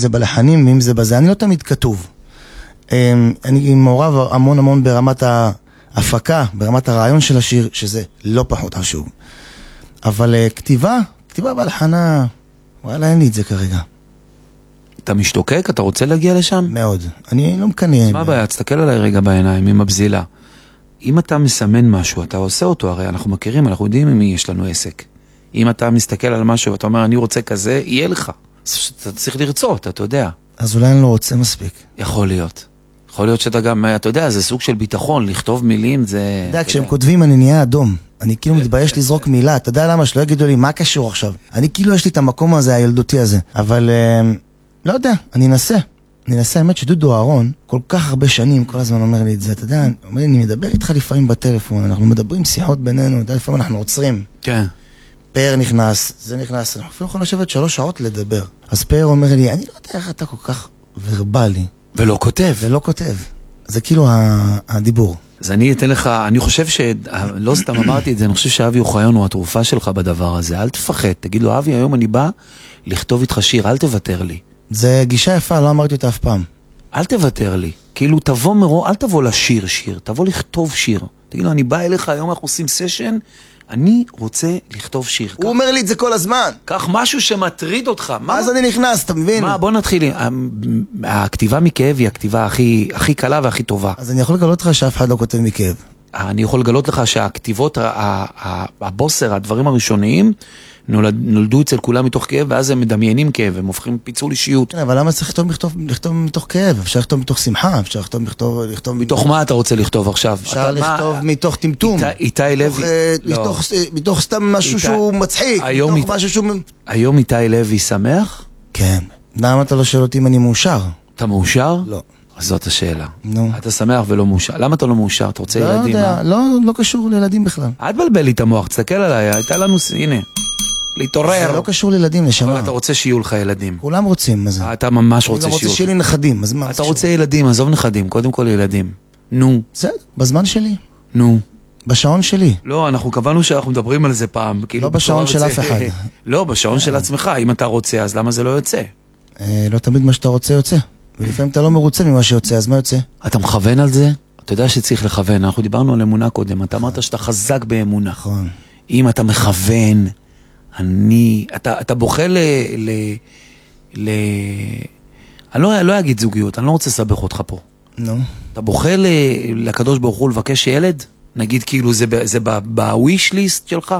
זה בלחנים, ואם זה בזה, אני לא תמיד כתוב. אני מעורב המון ברמת ההפקה, ברמת הרעיון של השיר, שזה לא פחות חשוב. אבל כתיבה בלחנה, וואלה, אין לי את זה כרגע. אתה משתוקק? אתה רוצה להגיע לשם? מאוד. אני לא מקנא. מה הבעיה? תסתכל עליי רגע בעיניים, עם הבזילה. אם אתה מסמן משהו, אתה עושה אותו, הרי אנחנו מכירים, אנחנו יודעים עם מי יש לנו עסק. אם אתה מסתכל על משהו ואתה אומר, אני רוצה כזה, יהיה לך. אתה צריך לרצות, אתה יודע. אז אולי אני לא רוצה מספיק. יכול להיות. יכול להיות שאתה גם, אתה יודע, זה סוג של ביטחון, לכתוב מילים, זה... אתה יודע, כשהם כותבים אני נהיה אדום. אני כאילו מתבייש לזרוק מילה. אתה יודע למה? שלא יגידו לי, מה קשור עכשיו? אני כאילו יש לי את המקום הזה, הילדותי הזה. אבל, לא יודע, אני אנסה. האמת שדודו אהרון, כל כך הרבה שנים, כל הזמן אומר לי את זה. אתה יודע, אומר לי, אני מדבר איתך לפעמים בטלפון, אנחנו מדברים שיחות בינינו, אתה יודע, לפעמים אנחנו עוצרים. כן. פאר נכנס, זה נכנס, אנחנו אפילו יכולים לשבת 3 שעות לדבר. אז פאר אומר לי, אני לא יודע איך אתה כל כך ורבלי. ולא כותב. זה כאילו הדיבור. אז אני אתן לך, אני חושב לא סתם אמרתי את זה, אני חושב שאבי אוחיון הוא התרופה שלך בדבר הזה. אל תפחד, תגיד לו, אבי, היום אני בא לכתוב איתך שיר, אל תוותר לי. זה גישה יפה, לא אמרתי אותה אף פעם. אל תוותר לי. כאילו תבוא אל תבוא לשיר שיר, תבוא לכתוב שיר. תגיד לו, אני בא אליך, היום אנחנו עושים סשן, אני רוצה לכתוב שיר. הוא אומר לי את זה כל הזמן. קח משהו שמטריד אותך. אז אני נכנס, אתה מבין? בוא נתחיל. הכתיבה מכאב היא הכתיבה הכי קלה והכי טובה. אז אני יכול לגלות לך שאף אחד לא כותב מכאב. אני יכול לגלות לך שהכתיבות, הבוסר, הדברים הראשוניים, נולדו אצל כולם מתוך כאב, ואז הם מדמיינים כאב, הם הופכים פיצול אישיות. כן, אבל למה צריך לכתוב מתוך כאב? אפשר לכתוב מתוך שמחה, אפשר לכתוב מתוך מה אתה רוצה לכתוב עכשיו? אפשר לכתוב מתוך טמטום. איתי לוי. מתוך סתם משהו שהוא מצחיק. היום איתי לוי שמח? כן. למה אתה לא שואל אותי אם אני מאושר? אתה מאושר? לא. אז זאת השאלה. נו. אתה שמח ולא מאושר. למה אתה לא מאושר? אתה רוצה ילדים? לא קשור לילדים בכלל. אל תבלבל לי את המוח, תסתכל עליי, הייתה לנו, הנה, להתעורר. זה לא קשור לילדים, נשמה. אבל אתה רוצה שיהיו לך ילדים. כולם רוצים, מה זה? אתה ממש רוצה שיהיו. אני גם רוצה שיהיו לי נכדים, אז מה? אתה רוצה ילדים, עזוב נכדים, קודם כל ילדים. נו. בסדר, בזמן שלי. נו. בשעון שלי. לא, אנחנו קבענו שאנחנו מדברים על זה פעם. לא בשעון של אף אחד. לא, בשעון של עצמך. אם אתה רוצה, אז למה זה לא יוצא? לא תמיד מה שאתה רוצה יוצא. ולפעמים אתה לא מרוצה ממה שיוצא, אז מה יוצא? אתה מכוון על זה? אתה יודע שצריך לכוון. אנחנו דיברנו על אמונה קודם. אתה אמרת שאתה חזק באמונה. נכון. אם אתה מכוון, אתה בוכה אני לא אגיד זוגיות, אני לא רוצה לסבך אותך פה. נו. אתה בוכה לקדוש ברוך הוא לבקש ילד? נגיד כאילו זה בוויש ליסט שלך?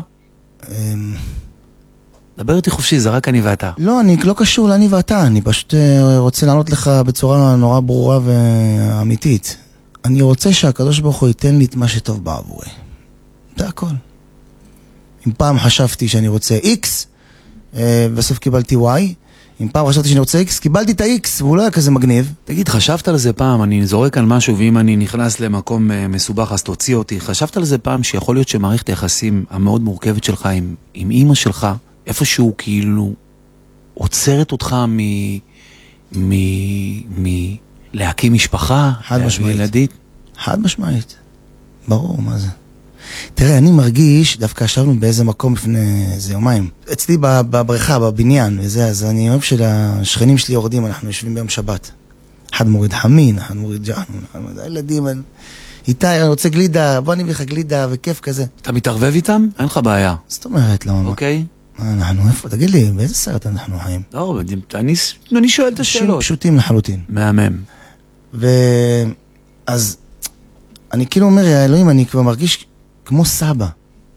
דבר איתי חופשי, זה רק אני ואתה. לא, אני לא קשור לאני ואתה, אני פשוט רוצה לענות לך בצורה נורא ברורה ואמיתית. אני רוצה שהקדוש ברוך הוא ייתן לי את מה שטוב בעבורי. זה הכל. אם פעם חשבתי שאני רוצה X, בסוף קיבלתי Y, אם פעם חשבתי שאני רוצה X, קיבלתי את ה-X, והוא לא היה כזה מגניב. תגיד, חשבת על זה פעם, אני זורק על משהו, ואם אני נכנס למקום מסובך, אז תוציא אותי. חשבת על זה פעם שיכול להיות שמערכת היחסים המאוד מורכבת שלך עם אמא שלך, איפשהו כאילו עוצרת אותך להקים משפחה, חד משמעית. ילדית? חד משמעית. ברור, מה זה? תראה, אני מרגיש, דווקא ישבנו באיזה מקום לפני איזה יומיים, אצלי בבריכה, בבניין, וזה, אז אני אוהב שהשכנים שלי יורדים, אנחנו יושבים ביום שבת. אחד מוריד חמין, אחד מוריד ג'חנון, הילדים, איתי, אני רוצה גלידה, בוא נביא לך גלידה, וכיף כזה. אתה מתערבב איתם? אין לך בעיה. זאת אומרת, למה? אוקיי. אנחנו איפה? תגיד לי, באיזה סרט אנחנו חיים? לא, אני שואל את השאלות. פשוטים לחלוטין. מהמם. אז אני כאילו אומר, יא אלוהים, אני כבר מרגיש כמו סבא.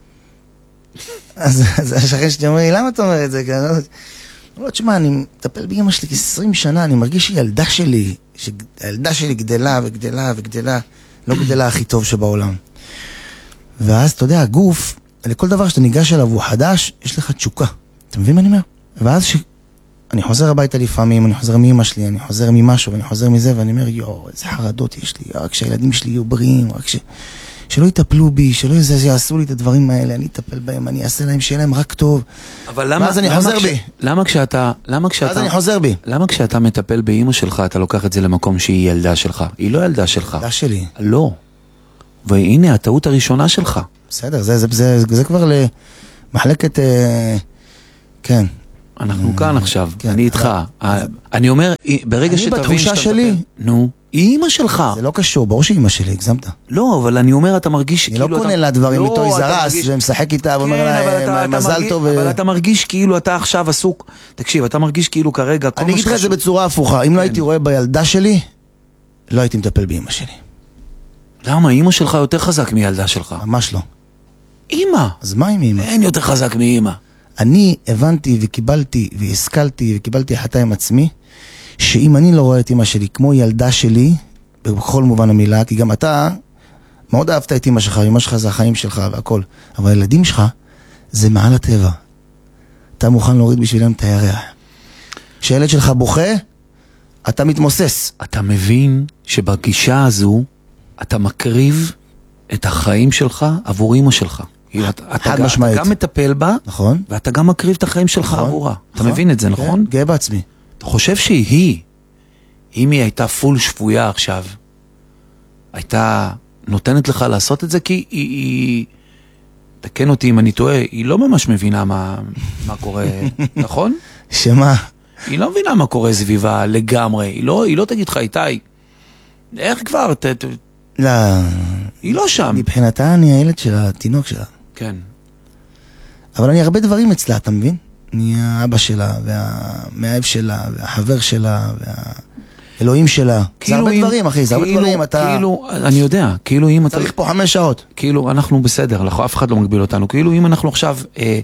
אז השכן שלי אומר לי, למה אתה אומר את זה? לא, תשמע, אני מטפל באמא שלי 20 שנה, אני מרגיש שהילדה שלי גדלה וגדלה וגדלה, לא גדלה הכי טוב שבעולם. ואז, אתה יודע, הגוף, לכל דבר שאתה ניגש אליו הוא חדש, יש לך תשוקה. אתה מבין מה אני אומר? ואז אני חוזר הביתה לפעמים, אני חוזר מאמא שלי, אני חוזר ממשהו, ואני חוזר מזה, ואני אומר, יואו, איזה חרדות יש לי, רק שהילדים שלי יהיו בריאים, רק שלא יטפלו בי, שלא יעשו לי את הדברים האלה, אני אטפל בהם, אני אעשה להם, שיהיה להם רק טוב. אבל למה, ואז אני חוזר בי. למה כשאתה מטפל באמא שלך, אתה לוקח את זה למקום שהיא ילדה שלך? היא לא ילדה שלך. ילדה שלי. לא. והנה, הטעות הראשונה שלך. בסדר, זה כבר למחלקת, כן. אנחנו כאן עכשיו, כן, אני איתך. אני אומר, ברגע שתבין בתחושה שלי. נו, היא אמא שלך. זה לא קשור, ברור שאמא שלי, הגזמת. לא, אבל אני אומר, אתה מרגיש אני לא קונה לה דברים מטוי זרס, ומשחק איתה, ואומר לה מזל טוב. אבל אתה מרגיש כאילו אתה עכשיו עסוק. תקשיב, אתה מרגיש כאילו כרגע... אני אגיד לך את זה בצורה הפוכה, אם לא הייתי רואה בילדה שלי, לא הייתי מטפל באמא שלי. למה? אמא שלך יותר חזק מילדה שלך. ממש לא. אמא. אז מה עם אמא? אין יותר חזק מאמא. אני הבנתי וקיבלתי והשכלתי וקיבלתי החלטה עם עצמי, שאם אני לא רואה את אמא שלי כמו ילדה שלי, בכל מובן המילה, כי גם אתה מאוד אהבת את אמא שלך, אמא שלך זה החיים שלך והכל, אבל הילדים שלך זה מעל הטבע. אתה מוכן להוריד בשבילם את הירח. כשילד שלך בוכה, אתה מתמוסס. אתה מבין שבגישה הזו אתה מקריב את החיים שלך עבור אמא שלך. חד משמעית. אתה גם מטפל בה, נכון. ואתה גם מקריב את החיים שלך עבורה. אתה מבין את זה, נכון? גאה בעצמי. אתה חושב שהיא, אם היא הייתה פול שבויה עכשיו, הייתה נותנת לך לעשות את זה? כי היא תקן אותי אם אני טועה, היא לא ממש מבינה מה קורה, נכון? שמה? היא לא מבינה מה קורה סביבה לגמרי. היא לא תגיד לך, איתי, איך כבר? לא. היא לא שם. מבחינתה אני הילד שלה, התינוק שלה. כן. אבל אני הרבה דברים אצלה, אתה מבין? אני האבא שלה, והמאהב שלה, והחבר שלה, והאלוהים שלה. זה הרבה דברים, אחי, זה הרבה דברים, אתה... כאילו, אני יודע, כאילו אם אתה... צריך פה 5 שעות. כאילו, אנחנו בסדר, אף אחד לא מגביל אותנו. כאילו, אם אנחנו עכשיו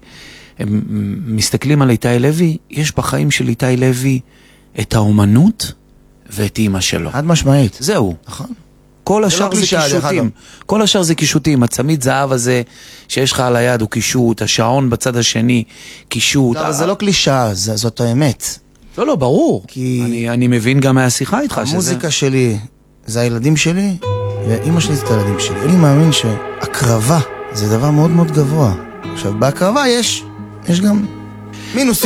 מסתכלים על איתי לוי, יש בחיים של איתי לוי את האומנות ואת אמא שלו. עד משמעית. זהו. נכון. כל השאר זה קישוטים. כל השאר זה קישוטים. הצמיד זהב הזה שיש לך על היד הוא קישוט, השעון בצד השני קישוט. לא, זה לא קלישה, זאת האמת. לא, ברור. כי... אני מבין גם מהשיחה איתך שזה... המוזיקה שלי זה הילדים שלי, ואמא שלי זה את הילדים שלי. אני מאמין שהקרבה זה דבר מאוד מאוד גבוה. עכשיו, בהקרבה יש גם מינוסים.